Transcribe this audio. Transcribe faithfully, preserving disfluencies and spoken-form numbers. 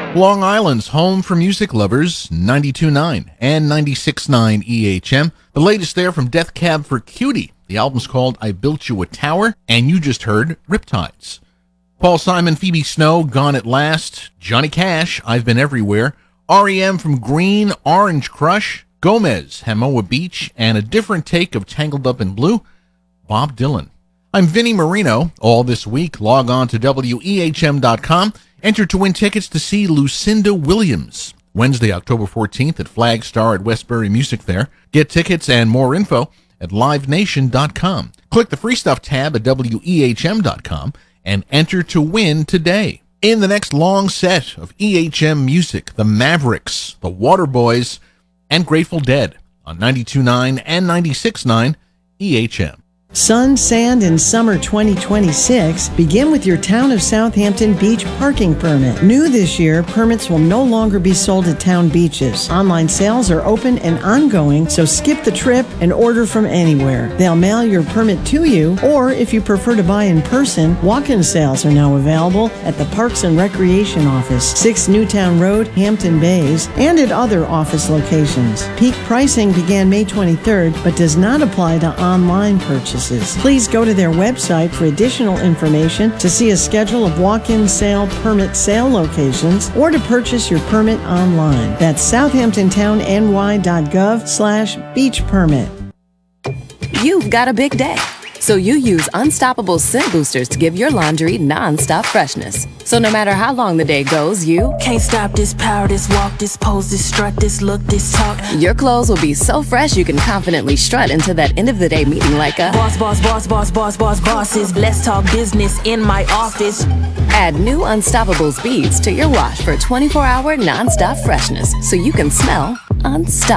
Long Island's home for music lovers, ninety-two point nine and ninety-six point nine E H M. The latest there from Death Cab for Cutie. The album's called I Built You a Tower, and you just heard Riptides. Paul Simon, Phoebe Snow, Gone at Last. Johnny Cash, I've Been Everywhere. R E M from Green, Orange Crush. Gomez, Hamoa Beach, and a different take of Tangled Up in Blue. Bob Dylan. I'm Vinnie Marino. All this week, log on to W E H M dot com. Enter to win tickets to see Lucinda Williams, Wednesday, October fourteenth at Flag Star at Westbury Music Fair. Get tickets and more info at live nation dot com. Click the Free Stuff tab at W E H M dot com and enter to win today. In the next long set of E H M music, the Mavericks, the Waterboys, and Grateful Dead on ninety-two point nine and ninety-six point nine E H M. Sun, Sand, and Summer twenty twenty-six begin with your Town of Southampton beach parking permit. New this year, permits will no longer be sold at town beaches. Online sales are open and ongoing, so skip the trip and order from anywhere. They'll mail your permit to you, or if you prefer to buy in person, walk-in sales are now available at the Parks and Recreation Office, six Newtown Road, Hampton Bays, and at other office locations. Peak pricing began May twenty-third, but does not apply to online purchases. Please go to their website for additional information to see a schedule of walk-in sale permit sale locations or to purchase your permit online. That's southampton town n y dot gov slash beach permit. You've got a big day, so you use Unstoppable Scent Boosters to give your laundry non-stop freshness. So no matter how long the day goes, you can't stop this power, this walk, this pose, this strut, this look, this talk. Your clothes will be so fresh you can confidently strut into that end of the day meeting like a boss, boss, boss, boss, boss, boss, bosses. Let's talk business in my office. Add new Unstoppables beads to your wash for twenty-four hour non-stop freshness so you can smell unstoppable.